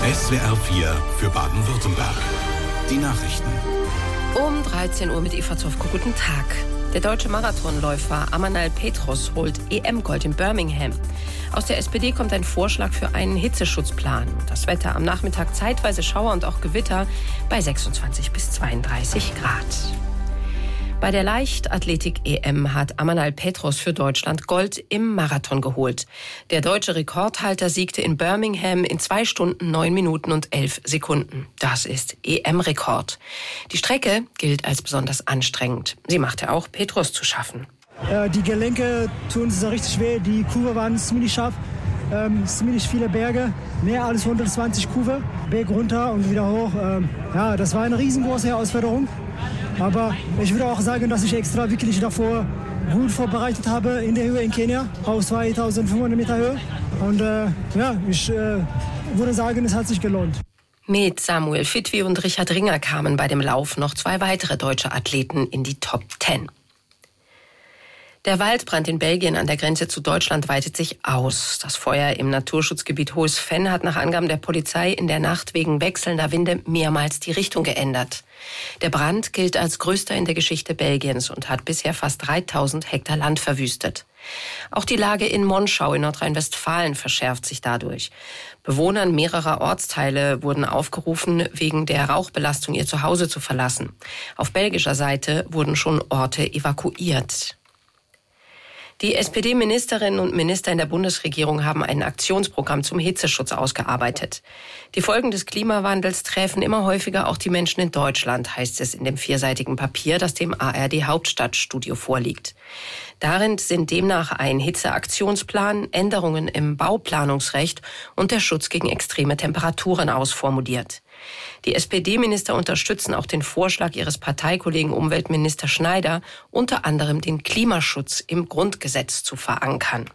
SWR 4 für Baden-Württemberg. Die Nachrichten. Um 13 Uhr mit Eva Zofko. Guten Tag. Der deutsche Marathonläufer Amanal Petros holt EM-Gold in Birmingham. Aus der SPD kommt ein Vorschlag für einen Hitzeschutzplan. Das Wetter am Nachmittag zeitweise Schauer und auch Gewitter bei 26 bis 32 Grad. Bei der Leichtathletik-EM hat Amanal Petros für Deutschland Gold im Marathon geholt. Der deutsche Rekordhalter siegte in Birmingham in 2 Stunden, 9 Minuten und 11 Sekunden. Das ist EM-Rekord. Die Strecke gilt als besonders anstrengend. Sie machte auch Petros zu schaffen. Die Gelenke tun es richtig weh. Die Kurve waren ziemlich scharf. Ziemlich viele Berge, mehr als 120 Kurve, Berg runter und wieder hoch. Das war eine riesengroße Herausforderung. Aber ich würde auch sagen, dass ich extra wirklich davor gut vorbereitet habe in der Höhe in Kenia, auf 2500 Meter Höhe. Und ich würde sagen, es hat sich gelohnt. Mit Samuel Fitwi und Richard Ringer kamen bei dem Lauf noch 2 weitere deutsche Athleten in die Top 10. Der Waldbrand in Belgien an der Grenze zu Deutschland weitet sich aus. Das Feuer im Naturschutzgebiet Hohes Venn hat nach Angaben der Polizei in der Nacht wegen wechselnder Winde mehrmals die Richtung geändert. Der Brand gilt als größter in der Geschichte Belgiens und hat bisher fast 3000 Hektar Land verwüstet. Auch die Lage in Monschau in Nordrhein-Westfalen verschärft sich dadurch. Bewohnern mehrerer Ortsteile wurden aufgerufen, wegen der Rauchbelastung ihr Zuhause zu verlassen. Auf belgischer Seite wurden schon Orte evakuiert. Die SPD-Ministerinnen und Minister in der Bundesregierung haben ein Aktionsprogramm zum Hitzeschutz ausgearbeitet. Die Folgen des Klimawandels treffen immer häufiger auch die Menschen in Deutschland, heißt es in dem 4-seitigen Papier, das dem ARD-Hauptstadtstudio vorliegt. Darin sind demnach ein Hitzeaktionsplan, Änderungen im Bauplanungsrecht und der Schutz gegen extreme Temperaturen ausformuliert. Die SPD-Minister unterstützen auch den Vorschlag ihres Parteikollegen Umweltminister Schneider, unter anderem den Klimaschutz im Grundgesetz zu verankern.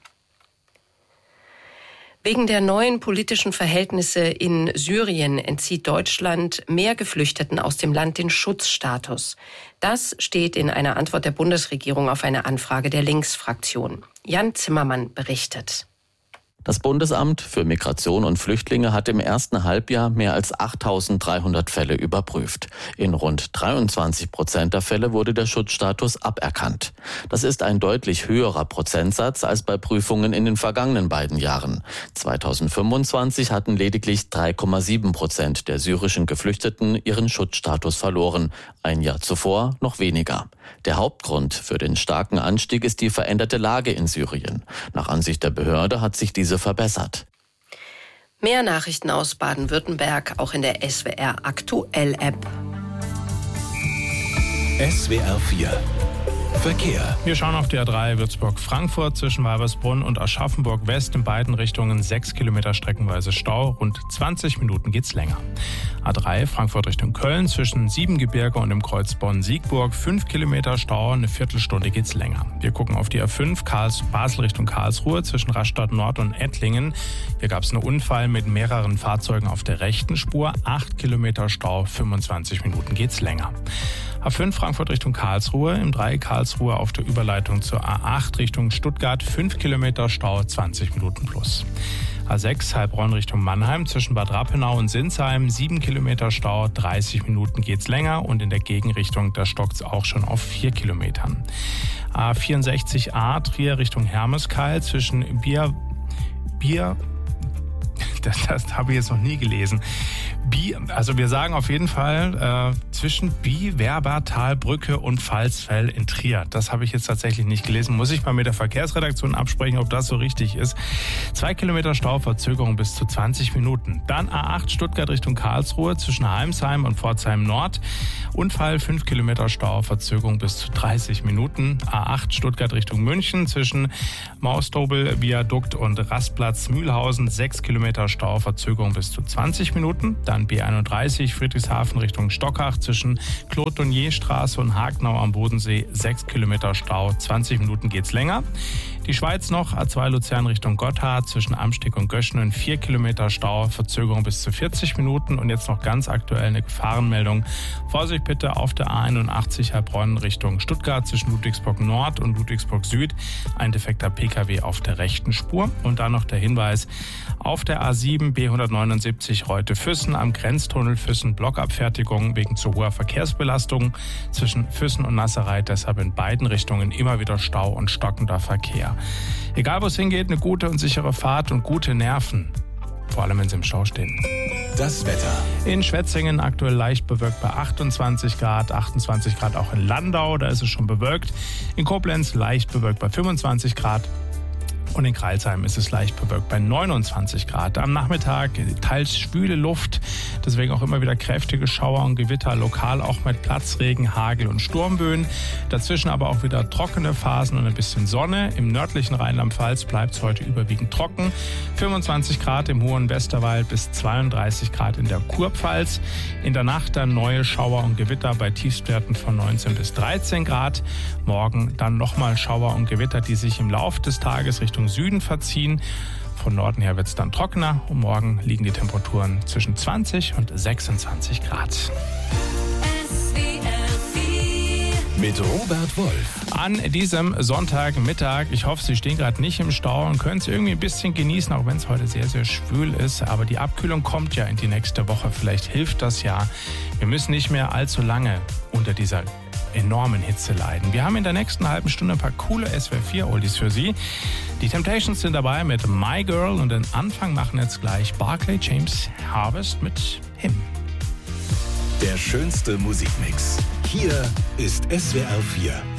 Wegen der neuen politischen Verhältnisse in Syrien entzieht Deutschland mehr Geflüchteten aus dem Land den Schutzstatus. Das steht in einer Antwort der Bundesregierung auf eine Anfrage der Linksfraktion. Jan Zimmermann berichtet. Das Bundesamt für Migration und Flüchtlinge hat im ersten Halbjahr mehr als 8.300 Fälle überprüft. In rund 23% der Fälle wurde der Schutzstatus aberkannt. Das ist ein deutlich höherer Prozentsatz als bei Prüfungen in den vergangenen beiden Jahren. 2025 hatten lediglich 3,7% der syrischen Geflüchteten ihren Schutzstatus verloren. Ein Jahr zuvor noch weniger. Der Hauptgrund für den starken Anstieg ist die veränderte Lage in Syrien. Nach Ansicht der Behörde hat sich diese verbessert. Mehr Nachrichten aus Baden-Württemberg auch in der SWR Aktuell App. SWR 4 Verkehr. Wir schauen auf die A3 Würzburg-Frankfurt zwischen Weibersbrunn und Aschaffenburg West in beiden Richtungen 6 Kilometer streckenweise Stau. Rund 20 Minuten geht's länger. A3 Frankfurt Richtung Köln zwischen Siebengebirge und dem Kreuz Bonn-Siegburg 5 Kilometer Stau, eine Viertelstunde geht's länger. Wir gucken auf die A5 Basel Richtung Karlsruhe zwischen Rastatt Nord und Ettlingen. Hier gab es einen Unfall mit mehreren Fahrzeugen auf der rechten Spur. 8 Kilometer Stau, 25 Minuten geht's länger. A5 Frankfurt Richtung Karlsruhe, im Dreieck Karlsruhe auf der Überleitung zur A8 Richtung Stuttgart, 5 Kilometer Stau, 20 Minuten plus. A6 Heilbronn Richtung Mannheim zwischen Bad Rappenau und Sinsheim, 7 Kilometer Stau, 30 Minuten geht's länger und in der Gegenrichtung, da stockt's auch schon auf 4 Kilometern. A64A Trier Richtung Hermeskeil zwischen das habe ich jetzt noch nie gelesen. Also wir sagen auf jeden Fall zwischen Werbertalbrücke und Pfalzfell in Trier. Das habe ich jetzt tatsächlich nicht gelesen. Muss ich mal mit der Verkehrsredaktion absprechen, ob das so richtig ist. 2 Kilometer Stauverzögerung bis zu 20 Minuten. Dann A8 Stuttgart Richtung Karlsruhe zwischen Heimsheim und Pforzheim Nord. Unfall 5 Kilometer Stauverzögerung bis zu 30 Minuten. A8 Stuttgart Richtung München zwischen Maustobel Viadukt und Rastplatz Mühlhausen 6 Kilometer Stauverzögerung bis zu 20 Minuten. Dann B31 Friedrichshafen Richtung Stockach zwischen Claude-Donnier-Straße und Hagenau am Bodensee 6 Kilometer Stau, 20 Minuten geht's länger. Die Schweiz noch, A2 Luzern Richtung Gotthard zwischen Amsteg und Göschenen 4 Kilometer Stau, Verzögerung bis zu 40 Minuten. Und jetzt noch ganz aktuell eine Gefahrenmeldung. Vorsicht bitte auf der A81 Heilbronn Richtung Stuttgart zwischen Ludwigsburg Nord und Ludwigsburg Süd. Ein defekter Pkw auf der rechten Spur. Und dann noch der Hinweis auf der A7 A7, B179 Reute-Füssen am Grenztunnel Füssen Blockabfertigung wegen zu hoher Verkehrsbelastung zwischen Füssen und Nassereit. Deshalb in beiden Richtungen immer wieder Stau und stockender Verkehr. Egal wo es hingeht, eine gute und sichere Fahrt und gute Nerven. Vor allem, wenn Sie im Stau stehen. Das Wetter. In Schwetzingen aktuell leicht bewölkt bei 28 Grad, 28 Grad auch in Landau, da ist es schon bewölkt. In Koblenz leicht bewölkt bei 25 Grad. Und in Crailsheim ist es leicht bewölkt bei 29 Grad. Am Nachmittag teils schwüle Luft, deswegen auch immer wieder kräftige Schauer und Gewitter, lokal auch mit Platzregen, Hagel und Sturmböen. Dazwischen aber auch wieder trockene Phasen und ein bisschen Sonne. Im nördlichen Rheinland-Pfalz bleibt es heute überwiegend trocken. 25 Grad im hohen Westerwald bis 32 Grad in der Kurpfalz. In der Nacht dann neue Schauer und Gewitter bei Tiefstwerten von 19 bis 13 Grad. Morgen dann nochmal Schauer und Gewitter, die sich im Laufe des Tages Richtung Süden verziehen. Von Norden her wird es dann trockener und morgen liegen die Temperaturen zwischen 20 und 26 Grad. Mit Robert Wolf. An diesem Sonntagmittag, ich hoffe, Sie stehen gerade nicht im Stau und können es irgendwie ein bisschen genießen, auch wenn es heute sehr, sehr schwül ist. Aber die Abkühlung kommt ja in die nächste Woche. Vielleicht hilft das ja. Wir müssen nicht mehr allzu lange unter dieser enormen Hitze leiden. Wir haben in der nächsten halben Stunde ein paar coole SWR4-Oldies für Sie. Die Temptations sind dabei mit My Girl und den Anfang machen jetzt gleich Barclay James Harvest mit Him. Der schönste Musikmix. Hier ist SWR4.